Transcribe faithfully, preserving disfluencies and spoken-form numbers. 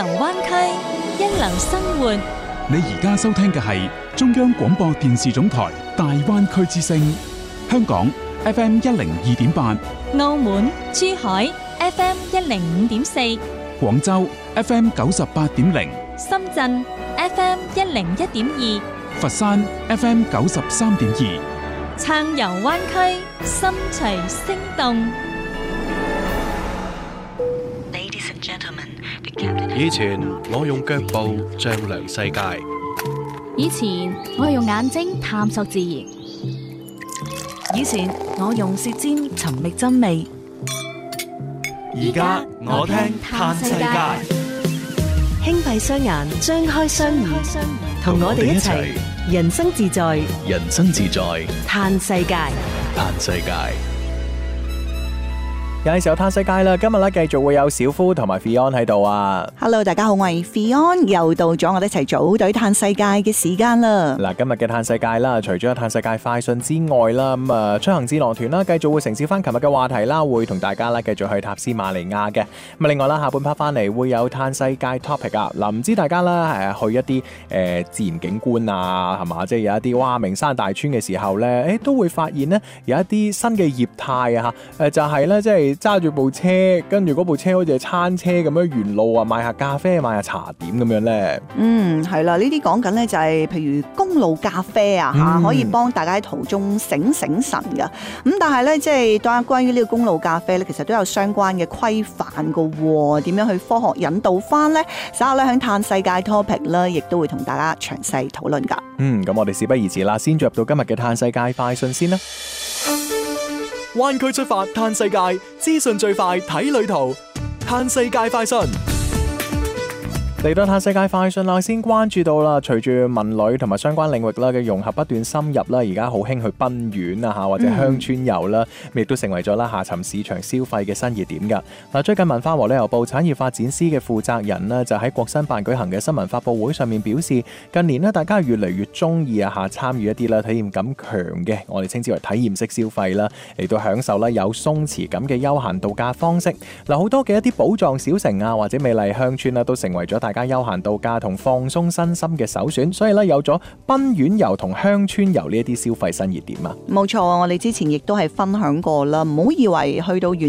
灣區一流生活。 你而家收聽嘅係中央廣播電視總台大灣區之聲，香港 F M 一零二點八， 澳門珠海 F M 一零五點四， 廣州 F M 九十八點零， 深圳 F M 一零一點二， 佛山 F M 九十三點二。 撐遊灣區，心隨聲動。 以前我用腳步丈量世界， 以前我係用眼睛探索自然， 以前我用舌尖尋覓真味， 而家我聽嘆世界。 輕閉雙眼，張開雙耳，同我哋一齊人生自在， 人生自在， 嘆世界， 嘆世界。 有時候嘆世界啦，今日咧繼續會有小夫同埋 Fion 喺度啊。 Hello， 大家好，我係 Fion，又到咗我哋一齊組隊嘆世界嘅時間啦。 嗱，今日嘅嘆世界啦，除咗嘆世界快訊之外啦，咁啊出行智囊團啦，繼續會承接翻琴日嘅話題啦，會同大家咧繼續去塔斯馬尼亞嘅。咁啊，另外啦，下半 part 翻嚟會有嘆世界 topic 啊。嗱，唔知大家啦係去一啲誒、呃、自然景觀啊，係嘛，即係有一啲哇名山大川嘅時候咧，誒都會發現咧有一啲新嘅業態啊吓，誒就係咧即係。揸住部車，跟住嗰部車好似係餐車咁樣沿路啊，買下咖啡，買下茶點咁樣咧。 嗯，係啦，呢啲講緊咧就係譬如公路咖啡啊吓，嗯、可以幫大家喺途中醒醒神噶。咁但係咧，即係當關於呢個公路咖啡咧，其實都有相關嘅規範噶。點樣去科學引導翻咧？稍後咧響嘆世界 topic 啦，亦都會同大家詳細討論噶。 嗯，咁我哋事不宜遲啦，先進入到今日嘅嘆世界快訊先啦。灣區出發嘆世界，資訊最快睇旅途，嘆世界快訊。嚟到嘆世界快訊啦，先關注到啦，隨住文旅同埋相關領域啦嘅融合不斷深入啦，而家好興去賓園啊吓，或者鄉村遊啦，亦都成為咗啦下沉市場消費嘅新熱點噶。嗱，最近文化和旅遊部產業發展司嘅負責人呢，就喺國新辦舉行嘅新聞發佈會上面表示，近年呢，大家越嚟越中意啊吓參與一啲啦體驗感強嘅，我哋稱之為體驗式消費啦，嚟到享受啦有鬆弛感嘅休閒度假方式。嗱，好多嘅一啲寶藏小城啊，或者美麗鄉村啊，都成為咗大大家休閒度假同放鬆身心嘅首選，所以咧有咗賓園遊同鄉村遊呢一啲消費新熱點啊！ 冇錯，我哋之前亦都係分享過啦，唔好以為去到遠